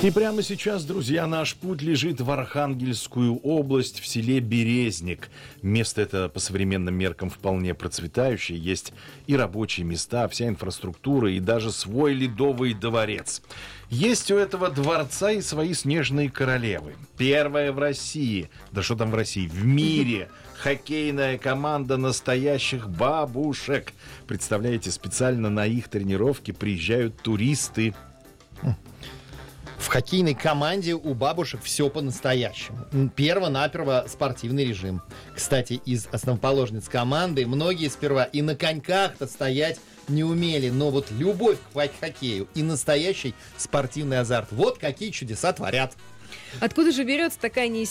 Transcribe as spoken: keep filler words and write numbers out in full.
И прямо сейчас, друзья, наш путь лежит в Архангельскую область, в селе Березник. Место это по современным меркам вполне процветающее. Есть и рабочие места, вся инфраструктура, и даже свой ледовый дворец. Есть у этого дворца и свои снежные королевы. Первая в России, да что там в России, в мире, хоккейная команда настоящих бабушек. Представляете, специально на их тренировки приезжают туристы. В хоккейной команде у бабушек все по-настоящему. Перво-наперво спортивный режим. Кстати, из основоположниц команды многие сперва и на коньках-то стоять не умели, но вот любовь к хоккею и настоящий спортивный азарт. Вот какие чудеса творят. Откуда же берется такая неестественная